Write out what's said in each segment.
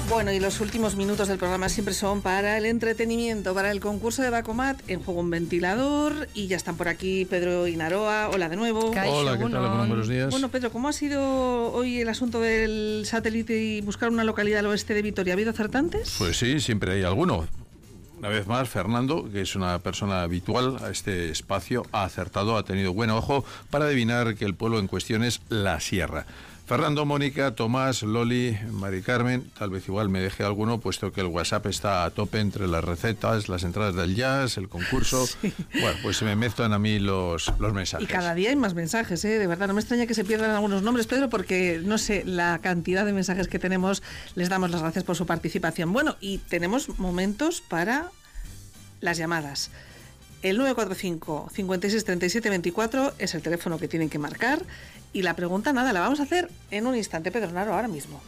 Bueno, y los últimos minutos del programa siempre son para el entretenimiento, para el concurso de Bacomat, En Juego un Ventilador, y ya están por aquí Pedro y Naroa. Hola de nuevo. Hola, ¿qué tal? Buenos días. Bueno, Pedro, ¿cómo ha sido hoy el asunto del satélite y buscar una localidad al oeste de Vitoria? ¿Ha habido acertantes? Pues sí, siempre hay alguno. Una vez más, Fernando, que es una persona habitual a este espacio, ha acertado, ha tenido buen ojo para adivinar que el pueblo en cuestión es La Sierra. Fernando, Mónica, Tomás, Loli, Mari Carmen, tal vez igual me deje alguno, puesto que el WhatsApp está a tope entre las recetas, las entradas del jazz, el concurso. Sí. Bueno, pues se me mezclan a mí los mensajes. Y cada día hay más mensajes, ¿eh? De verdad, no me extraña que se pierdan algunos nombres, Pedro, porque, no sé, la cantidad de mensajes que tenemos, les damos las gracias por su participación. Bueno, y tenemos momentos para las llamadas. El 945 56 37 24 es el teléfono que tienen que marcar. Y la pregunta, nada, la vamos a hacer en un instante, Pedro Naro, ahora mismo.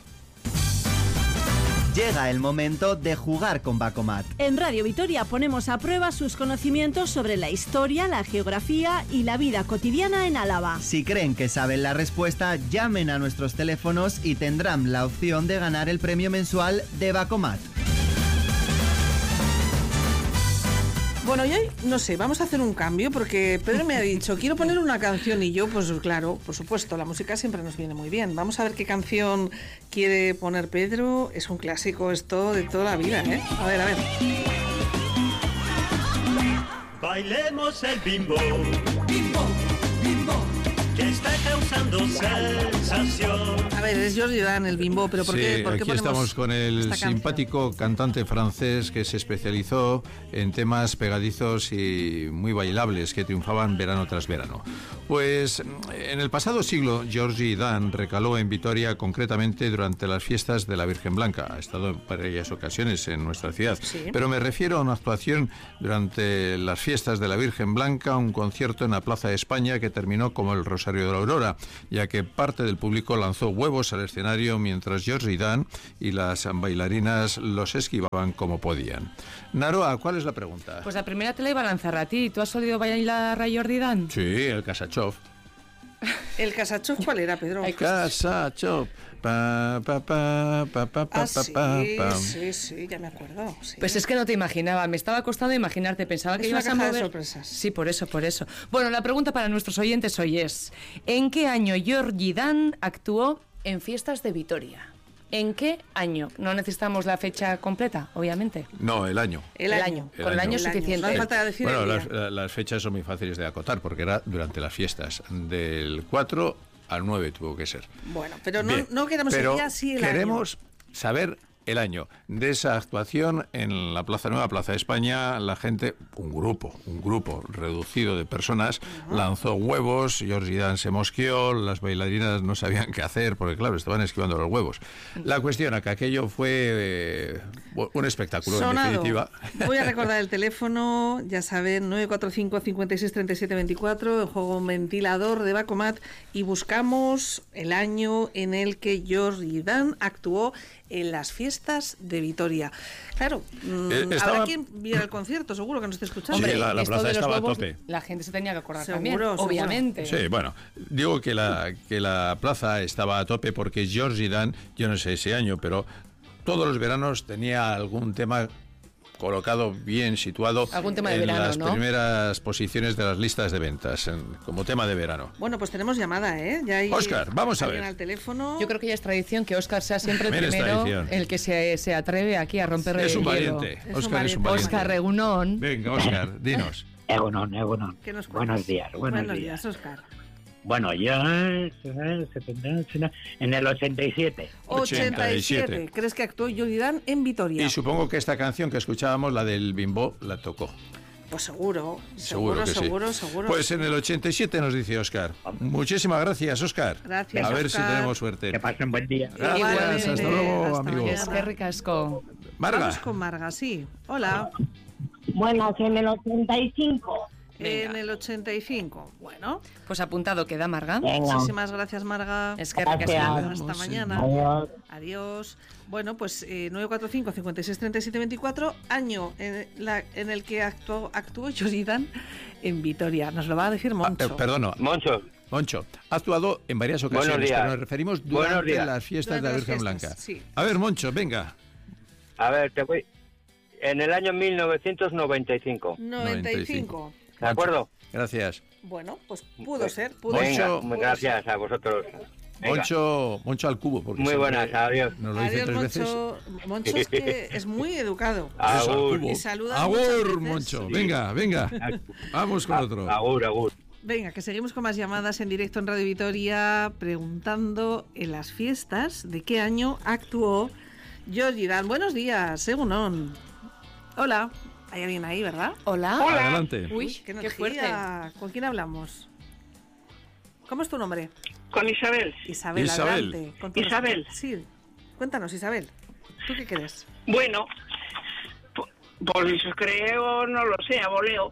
Llega el momento de jugar con Bacomat. En Radio Vitoria ponemos a prueba sus conocimientos sobre la historia, la geografía y la vida cotidiana en Álava. Si creen que saben la respuesta, llamen a nuestros teléfonos y tendrán la opción de ganar el premio mensual de Bacomat. Bueno, y hoy, no sé, vamos a hacer un cambio porque Pedro me ha dicho, quiero poner una canción y yo, pues claro, por supuesto, la música siempre nos viene muy bien. Vamos a ver qué canción quiere poner Pedro. Es un clásico esto de toda la vida, ¿eh? A ver. Bailemos el bimbo, bimbo, bimbo, que está causando sensación. A ver, es Jordi Dan, el bimbo, pero ¿por qué aquí estamos con el simpático cantante francés que se especializó en temas pegadizos y muy bailables que triunfaban verano tras verano. Pues en el pasado siglo, Jordi Dan recaló en Vitoria, concretamente durante las fiestas de la Virgen Blanca. Ha estado en varias ocasiones en nuestra ciudad, sí. Pero me refiero a una actuación durante las fiestas de la Virgen Blanca, un concierto en la Plaza de España que terminó como el Rosario de la Aurora, ya que parte del público lanzó huevos al escenario mientras Jordi Dan y las bailarinas los esquivaban como podían. Naroa, ¿cuál es la pregunta? Pues la primera te la iba a lanzar a ti. ¿Tú has solido bailar a Jordi Dan? Sí, el Kasachov. ¿El Kasachov cuál era, Pedro? El Kasachov. Sí, ya me acuerdo. Sí. Pues es que no te imaginaba, me estaba costando imaginarte, pensaba que ibas a mover... de sorpresas. Sí, por eso. Bueno, la pregunta para nuestros oyentes hoy es: ¿en qué año Jordi Dan actuó en Fiestas de Vitoria? ¿En qué año? No necesitamos la fecha completa, obviamente. No, el año. El año. Con el año es suficiente. No hace falta decir bueno, el día. Las fechas son muy fáciles de acotar porque era durante las fiestas. Del 4 al 9 tuvo que ser. Bueno, pero no queremos el día, sí el año. Queremos saber el año de esa actuación en la Plaza Nueva, Plaza de España. La gente, un grupo reducido de personas, lanzó huevos, Jordi Dan se mosqueó, las bailarinas no sabían qué hacer porque claro, estaban esquivando los huevos. La cuestión es que aquello fue un espectáculo, sonado. En definitiva. Voy a recordar el teléfono, ya saben, 945 56 37 24, el juego un ventilador de Bacomat, y buscamos el año en el que Jordi Dan actuó en las fiestas de Vitoria. Claro, habrá quien viera el concierto, seguro que nos está escuchando. Hombre, sí, la plaza estaba a tope. La gente se tenía que acordar seguro, también, seguro. obviamente. Sí, bueno, digo que la plaza estaba a tope porque Jordi Dan, yo no sé ese año, pero todos los veranos tenía algún tema colocado bien situado algún tema de en verano, las primeras posiciones de las listas de ventas, como tema de verano. Bueno, pues tenemos llamada, ¿eh? Ya hay Óscar, vamos a ver. al teléfono. Yo creo que ya es tradición que Óscar sea siempre el primero, el que se atreve aquí a romper el hielo. Es un valiente. Óscar es un valiente. Óscar Egunon. Venga, Óscar, dinos. Egunon. Buenos días. Buenos días, Óscar. Bueno, yo en el 87. 87. ¿Crees que actuó Jordi Dan en Vitoria? Y supongo que esta canción que escuchábamos, la del Bimbo, la tocó. Pues seguro. Pues en el 87 nos dice Óscar. Muchísimas gracias, Óscar. Gracias, A ver Óscar. si tenemos suerte. Que pasen buen día. Gracias, hasta luego, amigos. Es que ricasco. Marga. Vamos con Marga, sí. Hola. Buenas, en el 85. En el 85. Bueno, pues apuntado queda, Marga. Muchísimas gracias, Marga. Es que hasta mañana. Adiós. Bueno, pues 945 56 37 24, año en el que actuó Jordi Dan en Vitoria. Nos lo va a decir Moncho. Moncho, ha actuado en varias ocasiones, pero nos referimos durante las fiestas de la Virgen Blanca. Sí. A ver, Moncho, venga. A ver, te voy... En el año 1995. 95. ¿De acuerdo? Gracias. Bueno, pues pudo ser. Venga, gracias a vosotros. Moncho al cubo. Porque muy buenas, adiós. Nos lo dice 3 Moncho. veces. Moncho es que es muy educado. Agur. Y saluda Agur, Moncho. Venga. Vamos con otro. Agur. Venga, que seguimos con más llamadas en directo en Radio Vitoria, preguntando en las fiestas de qué año actuó Georgie Dan. Buenos días, Egunon. Hola. ¿Hay alguien ahí, verdad? Hola. Adelante. Uy, qué fuerte. ¿Con quién hablamos? ¿Cómo es tu nombre? Con Isabel. Isabel. Adelante. Isabel. Sí. Cuéntanos, Isabel. ¿Tú qué crees? Bueno, pues creo, no lo sé, a voleo.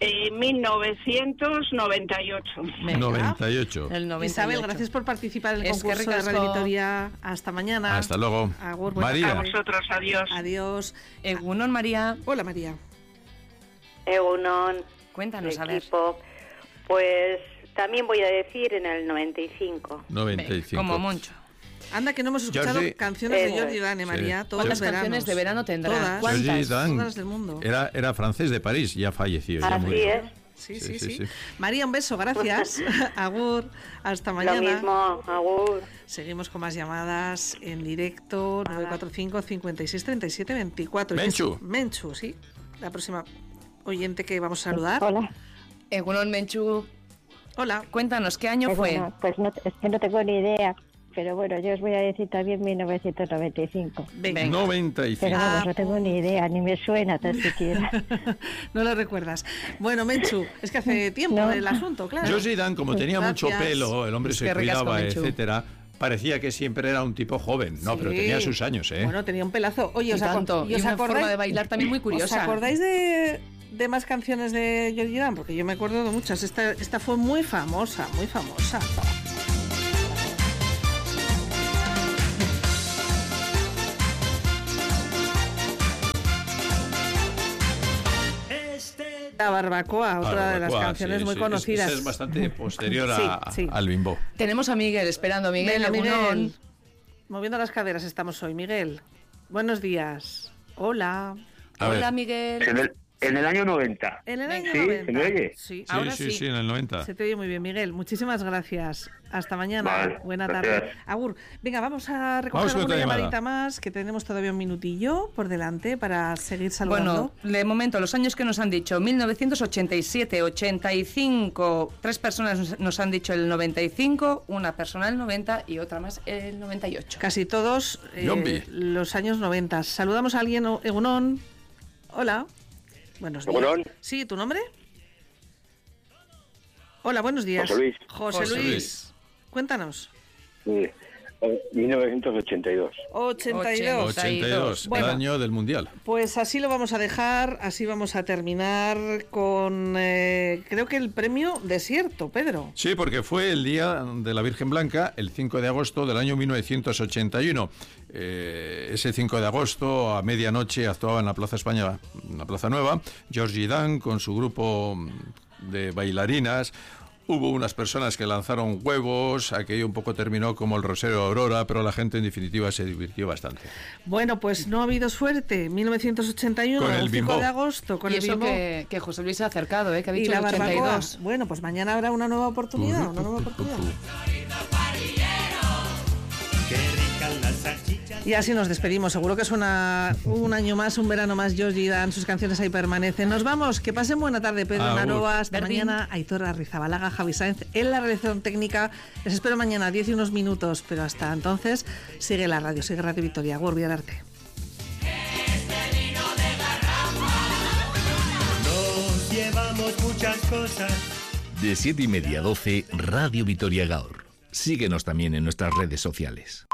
1998. Venga. 98. El 98. Isabel, gracias por participar en el concurso de Radio Vitoria. Hasta mañana. Hasta luego. Agur, María. A vosotros, adiós. Adiós. Egunon, María. Hola, María. Egunon. Cuéntanos, a ver. Pues también voy a decir en el 95. 95. Como Moncho. Anda, que no hemos escuchado canciones de Georgie Dan, María. Sí. Todas ¿Cuántas canciones de verano tendrá? Todas. ¿Cuántas? Todas del mundo. Era francés de París, ya falleció. Ya Así murió. es. Sí. María, un beso, gracias. Agur, hasta mañana. Lo mismo, agur. Seguimos con más llamadas en directo, 945 56 37 24. Menchu, sí. La próxima oyente que vamos a saludar. Hola. Egunon, Menchu. Hola. Cuéntanos, ¿qué año fue? Pues es que no tengo ni idea. Pero bueno, yo os voy a decir también 1995. Venga. 95. Pero vamos, no tengo ni idea, ni me suena tan siquiera. No lo recuerdas. Bueno, Menchu, es que hace tiempo el asunto, claro. Georgie Dan, como tenía mucho pelo, el hombre se cuidaba, etcétera, parecía que siempre era un tipo joven. No, pero tenía sus años, ¿eh? Bueno, tenía un pelazo. Oye, y una forma de bailar también muy curiosa. ¿Os acordáis de más canciones de Georgie Dan? Porque yo me acuerdo de muchas. Esta fue muy famosa, muy famosa. La barbacoa, otra de las canciones muy conocidas. Es bastante posterior al Bimbo. Tenemos a Miguel esperando. Miguel, Miguel. Moviendo las caderas estamos hoy. Miguel, buenos días. Hola. Hola, Miguel. En el año 90. ¿En el año 90? ¿Se me oye? Sí, ahora sí, en el 90. Se te oye muy bien, Miguel. Muchísimas gracias. Hasta mañana. Vale, buena tarde. Agur, venga, vamos a recoger alguna llamadita más, que tenemos todavía un minutillo por delante para seguir saludando. Bueno, de momento, los años que nos han dicho, 1987, 85, 3 personas nos han dicho el 95, una persona el 90 y otra más el 98. Casi todos los años 90. Saludamos a alguien, Egunon. Hola. Buenos días. ¿Egunon? Sí, ¿tu nombre? Hola, buenos días. José Luis. Cuéntanos. Sí. 1982. 82. Bueno, el año del Mundial. Pues así lo vamos a dejar, así vamos a terminar con, creo que el premio Desierto, Pedro. Sí, porque fue el Día de la Virgen Blanca, el 5 de agosto del año 1981. Ese 5 de agosto, a medianoche, actuaba en la Plaza España, en la Plaza Nueva, Georgie Dan con su grupo de bailarinas. Hubo unas personas que lanzaron huevos, aquello un poco terminó como el Rosero de Aurora, pero la gente en definitiva se divirtió bastante. Bueno, pues no ha habido suerte. 1981, con el 5 de agosto, con y el eso Bimbo. Que José Luis se ha acercado, que ha dicho y la el 82. Barbacoa. Bueno, pues mañana habrá una nueva oportunidad, Y así nos despedimos. Seguro que es un año más, un verano más. Georgie Dan, sus canciones ahí permanecen. Nos vamos. Que pasen buena tarde, Pedro Naroa. Hasta mañana. Aitor Arrizabalaga, Javi Sáenz en la realización técnica. Les espero mañana, 10 y unos minutos. Pero hasta entonces, sigue la radio, sigue Radio Vitoria. Agur, arte. Nos llevamos muchas cosas. De 7:30 a 12, Radio Vitoria Gaur. Síguenos también en nuestras redes sociales.